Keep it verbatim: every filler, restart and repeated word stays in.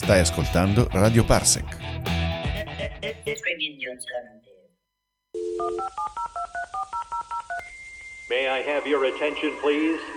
Stai ascoltando Radio Parsec. May I have your attention, please?